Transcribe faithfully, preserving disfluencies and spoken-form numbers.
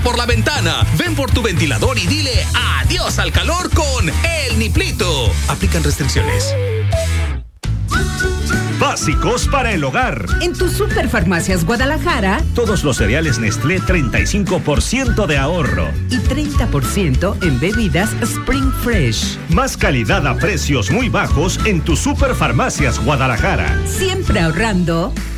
por la ventana. Ven por tu ventilador y dile adiós al calor con El Niplito. Aplican restricciones. Básicos para el hogar. En tu Superfarmacias Guadalajara, todos los cereales Nestlé treinta y cinco por ciento de ahorro. Y treinta por ciento en bebidas Spring Fresh. Más calidad a precios muy bajos en tu Superfarmacias Guadalajara. Siempre ahorrando.